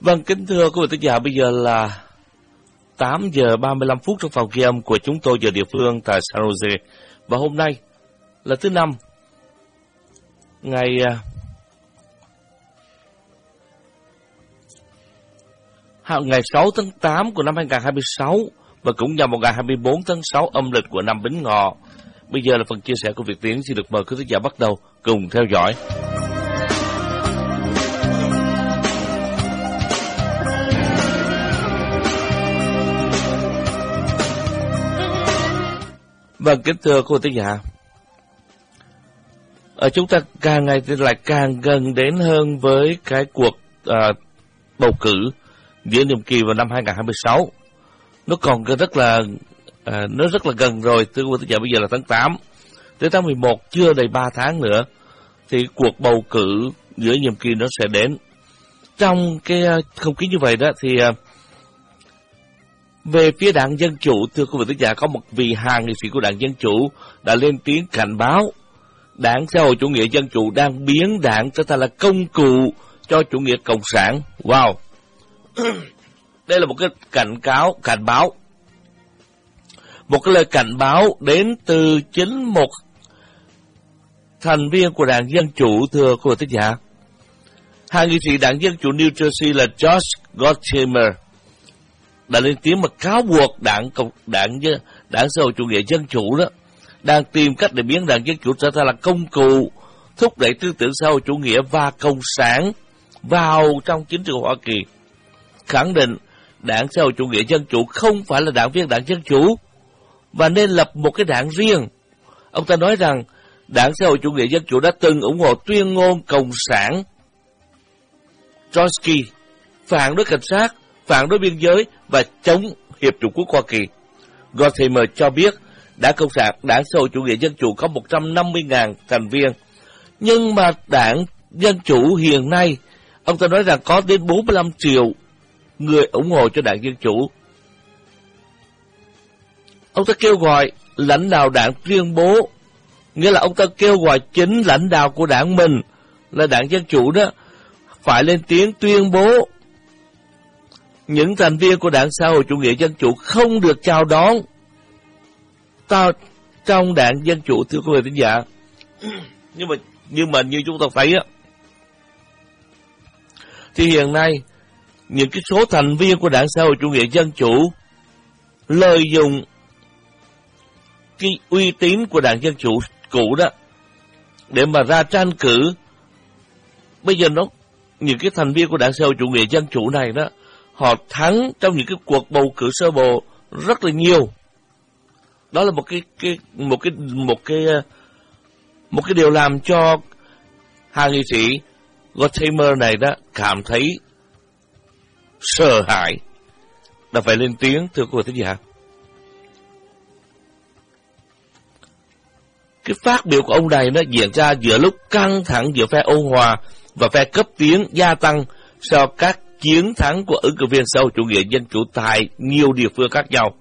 Vâng, kính thưa quý vị thính giả, bây giờ là 8 giờ 35 phút trong phòng ghi âm của chúng tôi giờ địa phương tại San Jose. Và hôm nay là thứ Năm, ngày 6 tháng 8 của năm 2026 và cũng nhằm vào ngày 24 tháng 6 âm lịch của năm Bính Ngọ. Bây giờ là phần chia sẻ của Việt Tiến, xin được mời quý thính giả bắt đầu cùng theo dõi. Vâng, kính thưa quý thính giả, chúng ta càng ngày thì lại càng gần đến hơn với cái cuộc bầu cử giữa nhiệm kỳ vào năm 2026. Nó còn rất là gần rồi, thưa quý thính giả. Bây giờ là tháng 8, tới tháng 11 chưa đầy 3 tháng nữa thì cuộc bầu cử giữa nhiệm kỳ nó sẽ đến. Trong cái không khí như vậy đó thì về phía Đảng Dân Chủ, thưa quý vị thính giả, có một vị hàng nghị sĩ của Đảng Dân Chủ đã lên tiếng cảnh báo Đảng Xã hội Chủ nghĩa Dân Chủ đang biến đảng trở thành là công cụ cho chủ nghĩa cộng sản. Wow! Đây là một cái cảnh báo. Một cái lời cảnh báo đến từ chính một thành viên của Đảng Dân Chủ, thưa quý vị thính giả. Hàng nghị sĩ Đảng Dân Chủ New Jersey là Josh Gottheimer đã lên tiếng mà cáo buộc Đảng Xã hội Chủ nghĩa Dân Chủ đó đang tìm cách để biến Đảng Dân Chủ trở thành là công cụ thúc đẩy tư tưởng xã hội chủ nghĩa và cộng sản vào trong chính trị của Hoa Kỳ. Khẳng định Đảng Xã hội Chủ nghĩa Dân Chủ không phải là đảng viên Đảng Dân Chủ và nên lập một cái đảng riêng. Ông ta nói rằng Đảng Xã hội Chủ nghĩa Dân Chủ đã từng ủng hộ tuyên ngôn cộng sản Trotsky, phản đối cảnh sát, phản đối biên giới và chống Hiệp Trung Quốc Hoa Kỳ. Gottheimer cho biết Đảng Xã hội Chủ nghĩa Dân Chủ có 150.000 thành viên, nhưng mà Đảng Dân Chủ hiện nay, ông ta nói rằng có đến 45 triệu người ủng hộ cho Đảng Dân Chủ. Ông ta kêu gọi lãnh đạo đảng tuyên bố, nghĩa là ông ta kêu gọi chính lãnh đạo của đảng mình là Đảng Dân Chủ đó phải lên tiếng tuyên bố những thành viên của Đảng Xã hội Chủ nghĩa Dân Chủ không được chào đón trong Đảng Dân Chủ, thưa quý vị thính giả. Nhưng mà như chúng ta thấy á, thì hiện nay những cái số thành viên của Đảng Xã hội Chủ nghĩa Dân Chủ lợi dụng cái uy tín của Đảng Dân Chủ cũ đó để mà ra tranh cử. Bây giờ những cái thành viên của Đảng Xã hội Chủ nghĩa Dân Chủ này đó, họ thắng trong những cái cuộc bầu cử sơ bộ rất là nhiều. Đó là một cái điều làm cho hàng nghị sĩ Gottheimer này đó cảm thấy sợ hãi, đã phải lên tiếng, thưa quý vị thính giả. Cái phát biểu của ông này nó diễn ra giữa lúc căng thẳng giữa phe ôn hòa và phe cấp tiến gia tăng sau các chiến thắng của ứng cử viên xã hội chủ nghĩa dân chủ tại nhiều địa phương khác nhau.